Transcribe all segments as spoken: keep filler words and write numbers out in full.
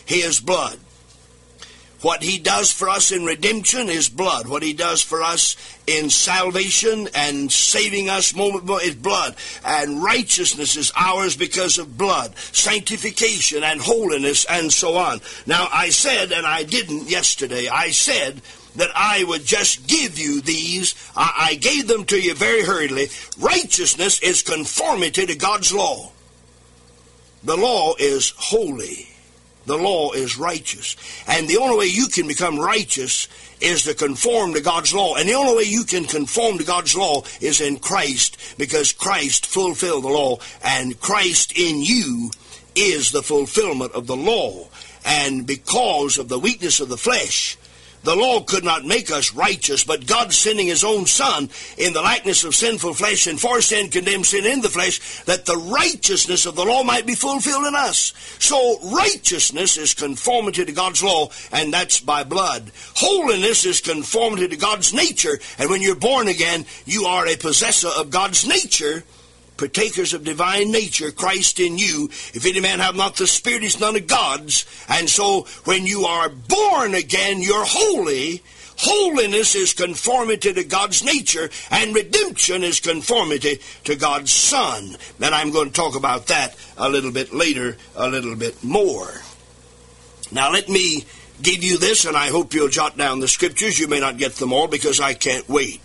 his blood. What he does for us in redemption is blood. What he does for us in salvation and saving us moment by moment is blood. And righteousness is ours because of blood. Sanctification and holiness and so on. Now, I said, and I didn't yesterday, I said that I would just give you these. I, I gave them to you very hurriedly. Righteousness is conformity to God's law. The law is holy. The law is righteous. And the only way you can become righteous is to conform to God's law. And the only way you can conform to God's law is in Christ, because Christ fulfilled the law. And Christ in you is the fulfillment of the law. And because of the weakness of the flesh, the law could not make us righteous, but God sending his own Son in the likeness of sinful flesh, and for sin condemned sin in the flesh, that the righteousness of the law might be fulfilled in us. So righteousness is conformity to God's law, and that's by blood. Holiness is conformity to God's nature, and when you're born again, you are a possessor of God's nature, partakers of divine nature, Christ in you. If any man have not the Spirit, he's none of God's. And so when you are born again, you're holy. Holiness is conformity to God's nature, and redemption is conformity to God's Son. And I'm going to talk about that a little bit later, a little bit more. Now let me give you this, and I hope you'll jot down the scriptures. You may not get them all because I can't wait.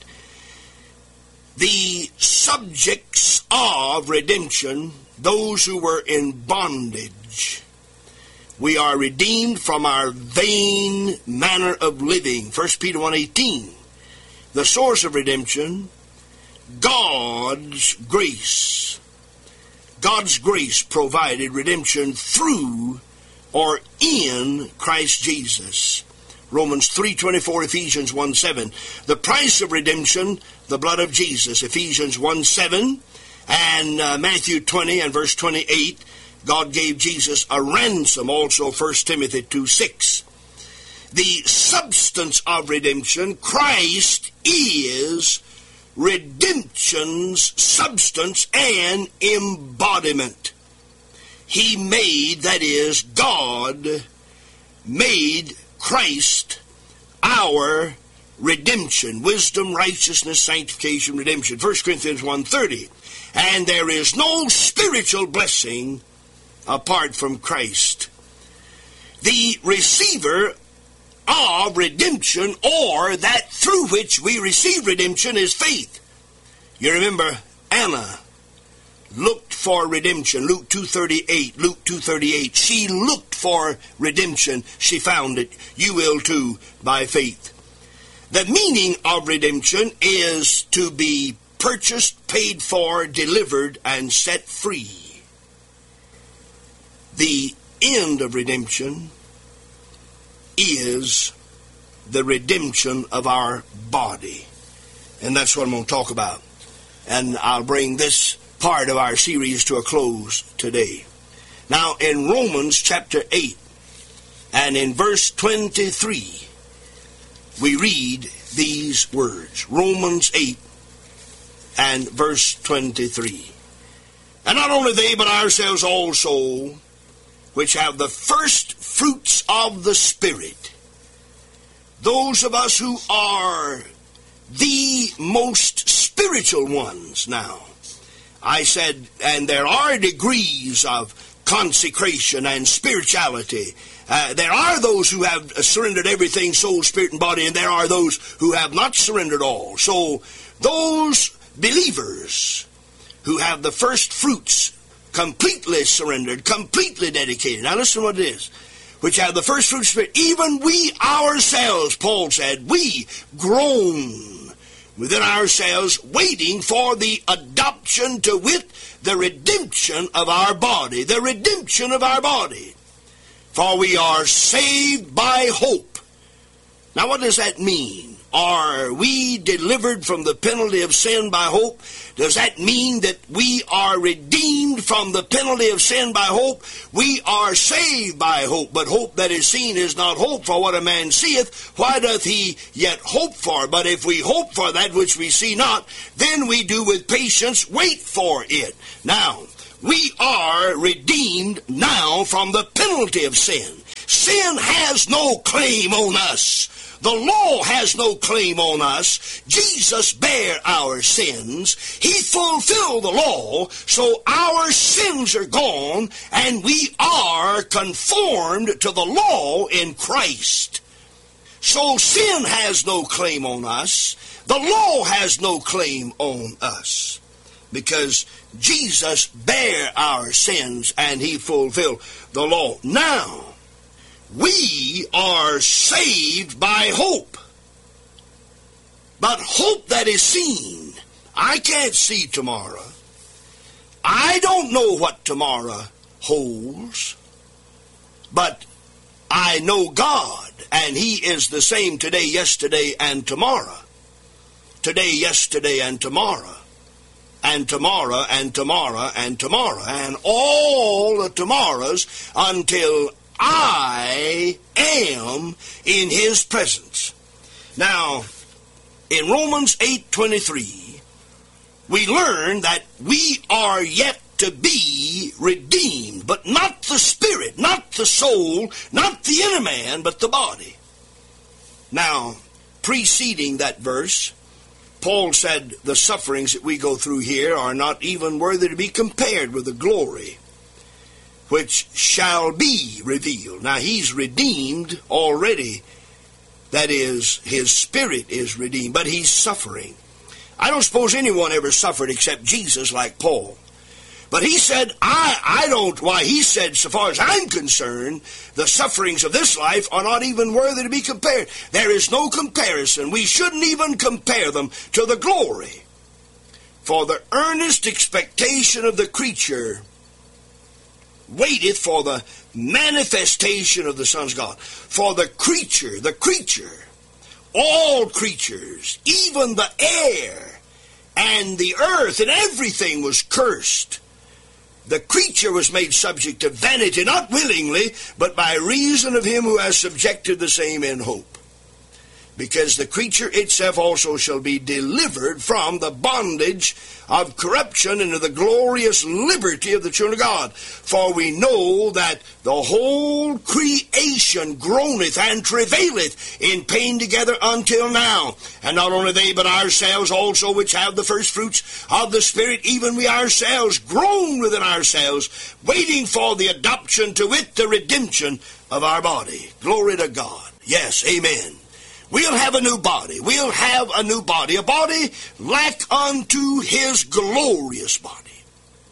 The subjects of redemption, those who were in bondage. We are redeemed from our vain manner of living. First Peter one eighteen. The source of redemption, God's grace. God's grace provided redemption through or in Christ Jesus. Romans three twenty-four, Ephesians one seven. The price of redemption, the blood of Jesus. Ephesians one seven. And uh, Matthew twenty and verse twenty-eight, God gave Jesus a ransom. Also First Timothy two six. The substance of redemption, Christ is redemption's substance and embodiment. He made, that is, God made Christ our redemption. Wisdom, righteousness, sanctification, redemption. First Corinthians one thirty. And there is no spiritual blessing apart from Christ. The receiver of redemption, or that through which we receive redemption, is faith. You remember Anna looked for redemption. Luke two thirty-eight. Luke two thirty-eight. She looked for redemption. She found it. You will too by faith. The meaning of redemption is to be purchased, paid for, delivered, and set free. The end of redemption is the redemption of our body. And that's what I'm going to talk about. And I'll bring this part of our series to a close today. Now, in Romans chapter eight and in verse twenty-three, we read these words. Romans eight and verse twenty-three. And not only they, but ourselves also, which have the first fruits of the Spirit, those of us who are the most spiritual ones now. I said, and there are degrees of consecration and spirituality. Uh, there are those who have surrendered everything, soul, spirit, and body, and there are those who have not surrendered all. So those believers who have the first fruits completely surrendered, completely dedicated. Now listen to what it is. Which have the first fruits of Spirit, even we ourselves, Paul said, we groan within ourselves, waiting for the adoption, to wit, the redemption of our body. The redemption of our body. For we are saved by hope. Now what does that mean? Are we delivered from the penalty of sin by hope? Does that mean that we are redeemed from the penalty of sin by hope? We are saved by hope, but hope that is seen is not hope. For what a man seeth, why doth he yet hope for? But if we hope for that which we see not, then we do with patience wait for it. Now, we are redeemed now from the penalty of sin. sin has no claim on us. The law has no claim on us. Jesus bare our sins. He fulfilled the law, so our sins are gone, and we are conformed to the law in Christ. So sin has no claim on us. The law has no claim on us, because Jesus bare our sins and He fulfilled the law. Now, we are saved by hope. But hope that is seen. I can't see tomorrow. I don't know what tomorrow holds. But I know God, and He is the same today, yesterday, and tomorrow. Today, yesterday, and tomorrow. And tomorrow, and tomorrow, and tomorrow. And all the tomorrows until I am in His presence. Now, in Romans eight twenty-three, we learn that we are yet to be redeemed, but not the spirit, not the soul, not the inner man, but the body. Now, preceding that verse, Paul said the sufferings that we go through here are not even worthy to be compared with the glory which shall be revealed. Now, He's redeemed already. That is, His spirit is redeemed, but He's suffering. I don't suppose anyone ever suffered except Jesus like Paul. But he said, I, I don't, why he said, so far as I'm concerned, the sufferings of this life are not even worthy to be compared. There is no comparison. We shouldn't even compare them to the glory. For the earnest expectation of the creature waiteth for the manifestation of the sons of God. For the creature, the creature, all creatures, even the air and the earth and everything was cursed. The creature was made subject to vanity, not willingly, but by reason of Him who has subjected the same in hope. Because the creature itself also shall be delivered from the bondage of corruption into the glorious liberty of the children of God. For we know that the whole creation groaneth and travaileth in pain together until now. And not only they, but ourselves also, which have the first fruits of the Spirit, even we ourselves groan within ourselves, waiting for the adoption, to wit, the redemption of our body. Glory to God. Yes, amen. We'll have a new body. We'll have a new body. A body like unto His glorious body.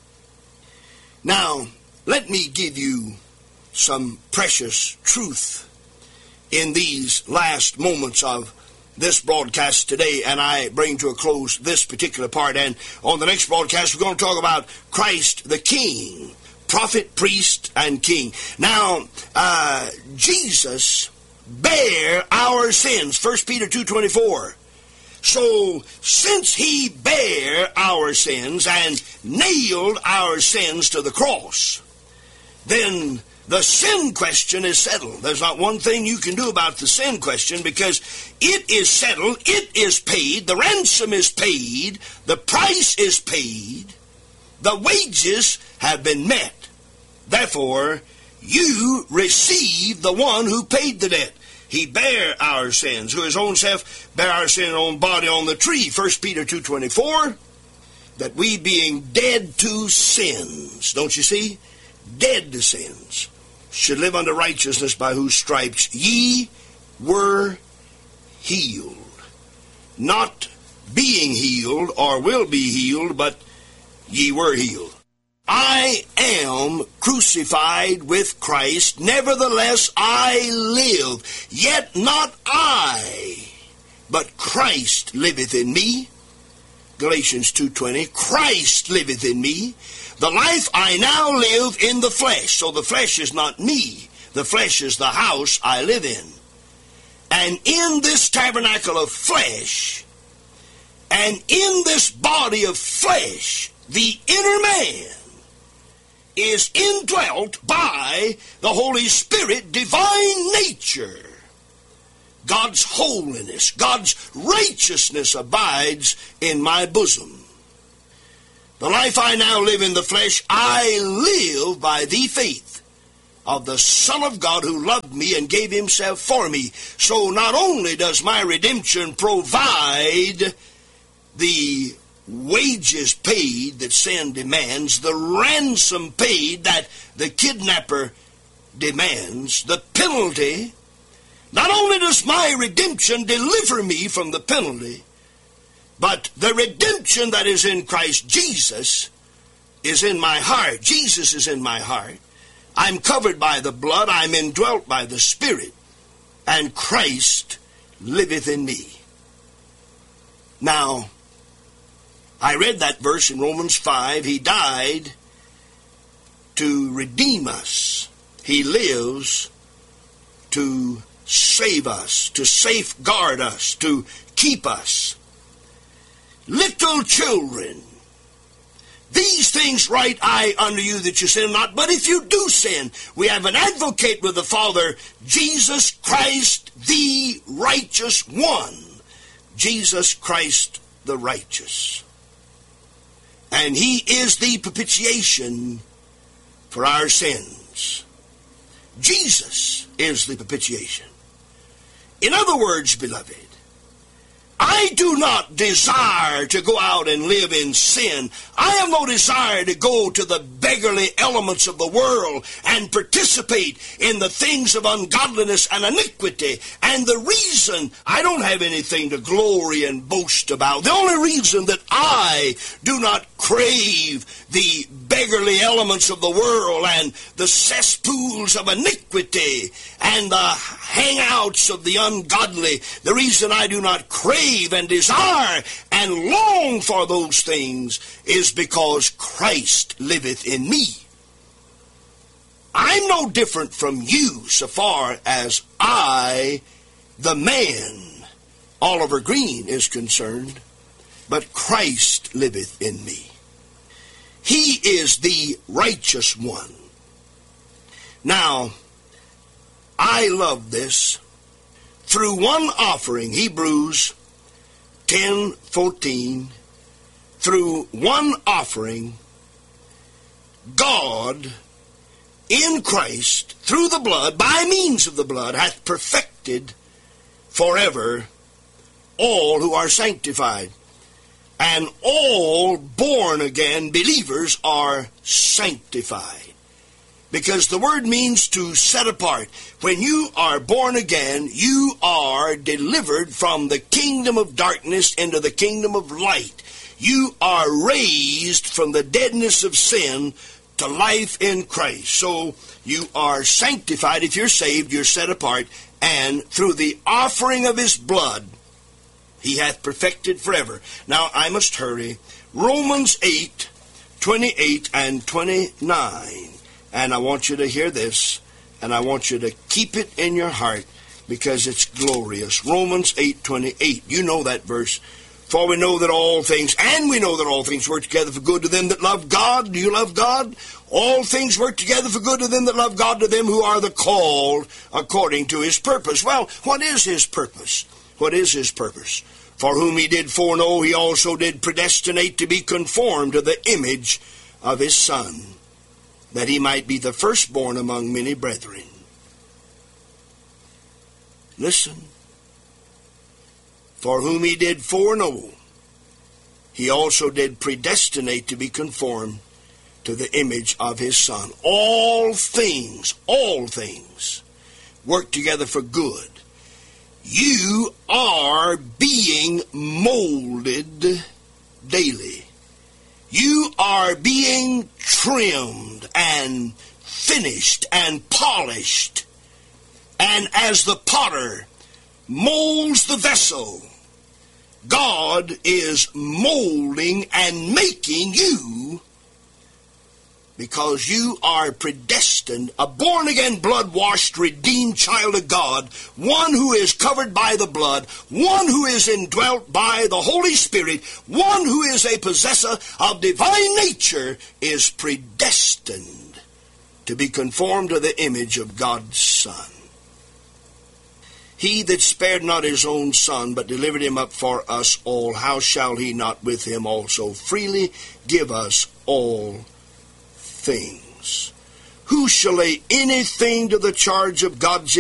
Now, let me give you some precious truth in these last moments of this broadcast today, and I bring to a close this particular part. And on the next broadcast, we're going to talk about Christ the King, prophet, priest, and king. Now, uh, Jesus bear our sins. First Peter two twenty-four. So, since He bare our sins and nailed our sins to the cross, then the sin question is settled. There's not one thing you can do about the sin question, because it is settled, it is paid, the ransom is paid, the price is paid, the wages have been met. Therefore, you receive the one who paid the debt. He bare our sins, who His own self bare our sin in His own body on the tree. First Peter two twenty-four, that we being dead to sins, don't you see? Dead to sins, should live unto righteousness, by whose stripes ye were healed. Not being healed or will be healed, but ye were healed. I am crucified with Christ, nevertheless I live, yet not I, but Christ liveth in me. Galatians two twenty, Christ liveth in me. The life I now live in the flesh. So the flesh is not me. The flesh is the house I live in. And in this tabernacle of flesh, and in this body of flesh, the inner man is indwelt by the Holy Spirit, divine nature. God's holiness, God's righteousness abides in my bosom. The life I now live in the flesh, I live by the faith of the Son of God who loved me and gave himself for me. So not only does my redemption provide the wages paid that sin demands, the ransom paid that the kidnapper demands, the penalty, not only does my redemption deliver me from the penalty, but the redemption that is in Christ Jesus is in my heart. Jesus is in my heart. I'm covered by the blood. I'm indwelt by the Spirit. And Christ liveth in me. Now, I read that verse in Romans five. He died to redeem us. He lives to save us, to safeguard us, to keep us. Little children, these things write I unto you that you sin not. But if you do sin, we have an advocate with the Father, Jesus Christ the righteous one. Jesus Christ the righteous. And he is the propitiation for our sins. Jesus is the propitiation. In other words, beloved, I do not desire to go out and live in sin. I have no desire to go to the beggarly elements of the world and participate in the things of ungodliness and iniquity. And the reason I don't have anything to glory and boast about, the only reason that I do not crave the beggarly elements of the world and the cesspools of iniquity and the hangouts of the ungodly, the reason I do not crave and desire and long for those things is because Christ liveth in me. I'm no different from you so far as I, the man, Oliver Green, is concerned, but Christ liveth in me. He is the righteous one. Now, I love this. Through one offering, Hebrews ten fourteen, through one offering, God in Christ, through the blood, by means of the blood, hath perfected forever all who are sanctified. And all born-again believers are sanctified. Because the word means to set apart. When you are born again, you are delivered from the kingdom of darkness into the kingdom of light. You are raised from the deadness of sin to life in Christ. So you are sanctified. If you're saved, you're set apart. And through the offering of his blood, he hath perfected forever. Now, I must hurry. Romans eight, twenty-eight and twenty-nine. And I want you to hear this, and I want you to keep it in your heart, because it's glorious. Romans eight, twenty-eight. You know that verse. For we know that all things, and we know that all things work together for good to them that love God. Do you love God? All things work together for good to them that love God, to them who are the called according to his purpose. Well, what is his purpose? What is his purpose? For whom he did foreknow, he also did predestinate to be conformed to the image of his Son, that he might be the firstborn among many brethren. Listen. For whom he did foreknow, he also did predestinate to be conformed to the image of his Son. All things, all things work together for good. You are being molded daily. You are being trimmed and finished and polished. And as the potter molds the vessel, God is molding and making you, because you are predestined, a born-again, blood-washed, redeemed child of God, one who is covered by the blood, one who is indwelt by the Holy Spirit, one who is a possessor of divine nature, is predestined to be conformed to the image of God's Son. He that spared not his own Son, but delivered him up for us all, how shall he not with him also freely give us all things? who shall lay anything to the charge of God's